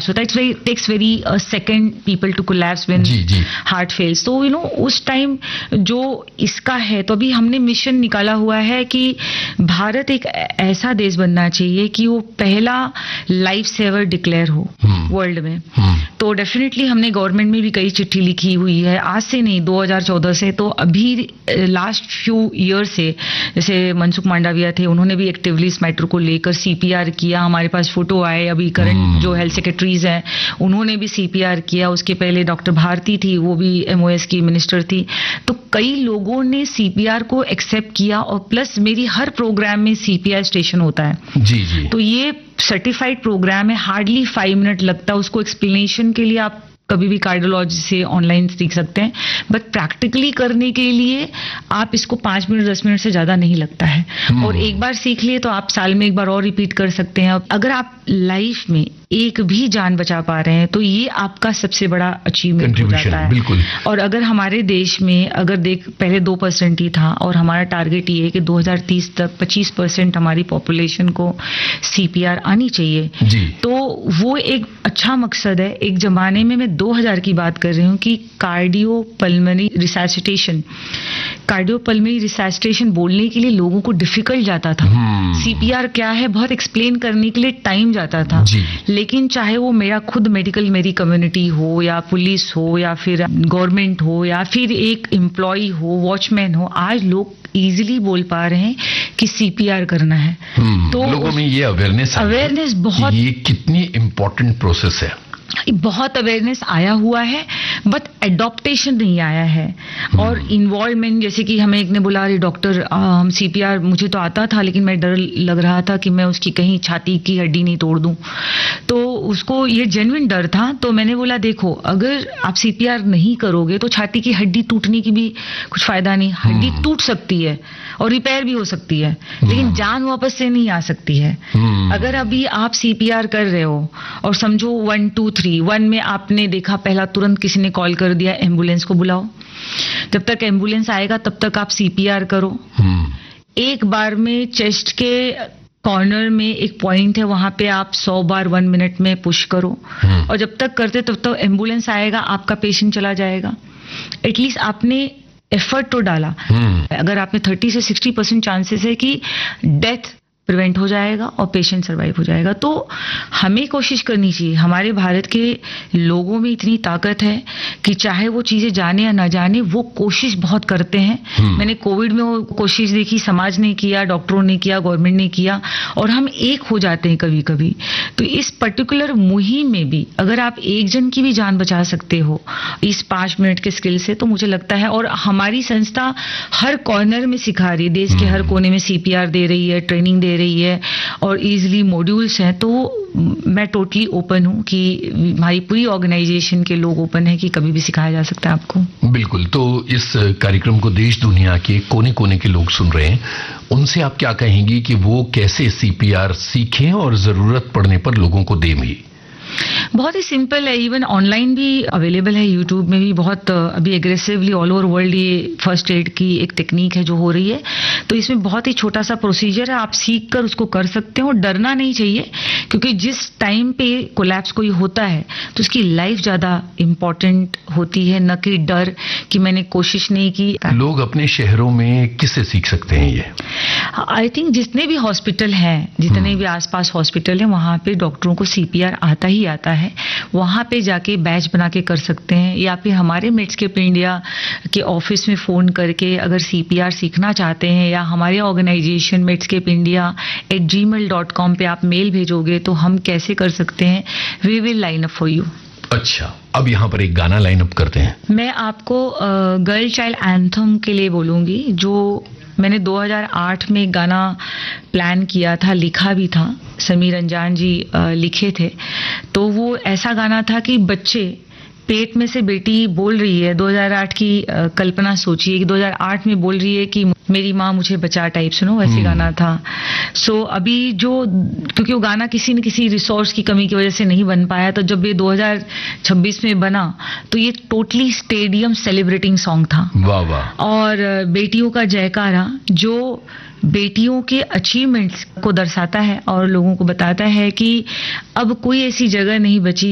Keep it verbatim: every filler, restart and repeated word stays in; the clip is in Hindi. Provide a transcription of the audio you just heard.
होता है, it's very takes very second people to collapse when heart fails. तो यू नो उस टाइम जो इसका है, तो अभी हमने मिशन निकाला हुआ है कि भारत एक ऐसा देश बनना चाहिए कि वो पहला लाइफ सेवर डिक्लेयर हो वर्ल्ड में। तो डेफिनेटली हमने गवर्नमेंट में भी कई चिट्ठी लिखी हुई है, आज से नहीं दो हज़ार चौदह से। तो अभी लास्ट फ्यू ईयर से, जैसे मनसुख मांडविया थे, उन्होंने भी एक्टिवली इस मैटर को लेकर सीपीआर किया। हमारे पास फोटो आए, अभी करंट जो हेल्थ सेक्रेटरीज हैं उन्होंने भी सीपीआर किया। उसके पहले डॉक्टर भारती थी, वो भी एमओएस की मिनिस्टर थी। तो कई लोगों ने सीपीआर को एक्सेप्ट किया, और प्लस मेरी हर प्रोग्राम में सीपीआर स्टेशन होता है। जी जी। तो ये सर्टिफाइड प्रोग्राम है, हार्डली फाइव मिनट लगता है उसको एक्सप्लेनेशन के लिए। आप कभी भी कार्डियोलॉजी से ऑनलाइन सीख सकते हैं, बट प्रैक्टिकली करने के लिए आप इसको पांच मिनट दस मिनट से ज्यादा नहीं लगता है। और एक बार सीख लिए तो आप साल में एक बार और रिपीट कर सकते हैं। अगर आप लाइफ में एक भी जान बचा पा रहे हैं तो ये आपका सबसे बड़ा अचीवमेंट हो जाता है। बिल्कुल। और अगर हमारे देश में अगर देख पहले दो परसेंट ही था, और हमारा टारगेट ये है कि दो हज़ार तीस तक पच्चीस परसेंट हमारी पॉपुलेशन को सीपीआर आनी चाहिए जी। तो वो एक अच्छा मकसद है। एक जमाने में मैं दो हज़ार की बात कर रही हूँ कि कार्डियो पल्मोनरी रिसैसिटेशन कार्डियो पल्मोनरी रिसैसिटेशन बोलने के लिए लोगों को डिफिकल्ट जाता था। सीपीआर क्या है बहुत एक्सप्लेन करने के लिए टाइम जाता था। लेकिन चाहे वो मेरा खुद मेडिकल मेरी कम्युनिटी हो, या पुलिस हो, या फिर गवर्नमेंट हो, या फिर एक एम्प्लॉय हो, वॉचमैन हो, आज लोग इजीली बोल पा रहे हैं कि सीपीआर करना है। तो लोगों में ये अवेयरनेस अवेयरनेस बहुत, ये कितनी इंपॉर्टेंट प्रोसेस है। बहुत अवेयरनेस आया हुआ है, बट एडॉप्टेशन नहीं आया है। और इन्वॉल्वमेंट, जैसे कि हमें एक ने बोला, अरे डॉक्टर हम सीपीआर मुझे तो आता था लेकिन मैं डर लग रहा था कि मैं उसकी कहीं छाती की हड्डी नहीं तोड़ दूं। तो उसको ये जेन्युइन डर था। तो मैंने बोला देखो, अगर आप सीपीआर नहीं करोगे तो छाती की हड्डी टूटने की भी कुछ फायदा नहीं। हड्डी टूट सकती है और रिपेयर भी हो सकती है, लेकिन जान वापस से नहीं आ सकती है। अगर अभी आप सीपीआर कर रहे हो और समझो वन टू थ्री वन में आपने देखा, पहला तुरंत किसी ने कॉल कर दिया, एम्बुलेंस को बुलाओ। जब तक एम्बुलेंस आएगा तब तक आप सीपीआर करो। एक बार में चेस्ट के कॉर्नर में एक पॉइंट है, वहां पे आप सौ बार वन मिनट में पुश करो। और जब तक करते तब तक एम्बुलेंस आएगा, आपका पेशेंट चला जाएगा। एटलीस्ट आपने एफर्ट तो डाला। अगर आपने थर्टी से सिक्सटी परसेंट चांसेस है कि डेथ प्रिवेंट हो जाएगा और पेशेंट सर्वाइव हो जाएगा। तो हमें कोशिश करनी चाहिए। हमारे भारत के लोगों में इतनी ताकत है कि चाहे वो चीजें जाने या ना जाने, वो कोशिश बहुत करते हैं। मैंने कोविड में वो कोशिश देखी, समाज ने किया, डॉक्टरों ने किया, गवर्नमेंट ने किया, और हम एक हो जाते हैं कभी कभी। तो इस पर्टिकुलर मुहिम में भी अगर आप एक जन की भी जान बचा सकते हो इस पांच मिनट के स्किल से, तो मुझे लगता है, और हमारी संस्था हर कॉर्नर में सिखा रही है, देश के हर कोने में सीपीआर दे रही है, ट्रेनिंग दे रही है, और इजीली मॉड्यूल्स हैं। तो मैं टोटली ओपन हूं कि हमारी पूरी ऑर्गेनाइजेशन के लोग ओपन है कि कभी भी सिखाया जा सकता है आपको। बिल्कुल। तो इस कार्यक्रम को देश दुनिया के कोने कोने के लोग सुन रहे हैं, उनसे आप क्या कहेंगी कि वो कैसे सीपीआर सीखें और जरूरत पड़ने पर लोगों को दें भी? बहुत ही सिंपल है, इवन ऑनलाइन भी अवेलेबल है, यूट्यूब में भी बहुत अभी एग्रेसिवली ऑल ओवर वर्ल्ड ये फर्स्ट एड की एक टेक्निक है जो हो रही है। तो इसमें बहुत ही छोटा सा प्रोसीजर है, आप सीख कर उसको कर सकते हो। डरना नहीं चाहिए, क्योंकि जिस टाइम पे कोलैप्स कोई होता है तो उसकी लाइफ ज्यादा इंपॉर्टेंट होती है, न कि डर कि मैंने कोशिश नहीं की। लोग अपने शहरों में किससे सीख सकते हैं ये? आई थिंक जितने भी हॉस्पिटल हैं, जितने भी आसपास हॉस्पिटल हैं, वहां पे डॉक्टरों को सीपीआर आता ही आता है। वहां पे जाके बैच बना के कर सकते हैं, या फिर हमारे मेडस्केप इंडिया के ऑफिस में फोन करके अगर सीपीआर सीखना चाहते हैं, या हमारे organisation Medscape India at ji mail dot com पे आप मेल भेजोगे तो हम कैसे कर सकते हैं, we will line up for you. अच्छा, अब यहाँ पर एक गाना लाइन अप करते हैं। मैं आपको गर्ल चाइल्ड एंथम के लिए बोलूंगी, जो मैंने दो हज़ार आठ में एक गाना प्लान किया था, लिखा भी था, समीर अंजान जी लिखे थे। तो वो ऐसा गाना था कि बच्चे पेट में से बेटी बोल रही है, दो हज़ार आठ की कल्पना सोचिए कि दो हज़ार आठ में बोल रही है कि मेरी माँ मुझे बचा, टाइप सुनो, वैसे गाना था। सो so, अभी जो, क्योंकि वो गाना किसी न किसी रिसोर्स की कमी की वजह से नहीं बन पाया, तो जब ये दो हज़ार छब्बीस में बना तो ये टोटली स्टेडियम सेलिब्रेटिंग सॉन्ग था। वाह वाह। और बेटियों का जयकारा जो बेटियों के अचीवमेंट्स को दर्शाता है और लोगों को बताता है कि अब कोई ऐसी जगह नहीं बची